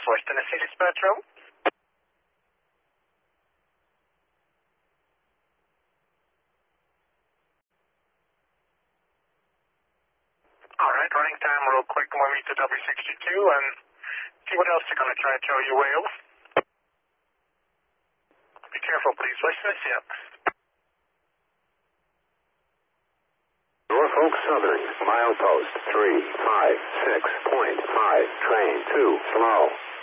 West Tennessee Dispatch Room. Alright, running time real quick. We'll meet the W62 and see what else they're going to try to show you, Wales. Be careful, please. West Tennessee up. Norfolk Southern, milepost 356.5, train 2, slow.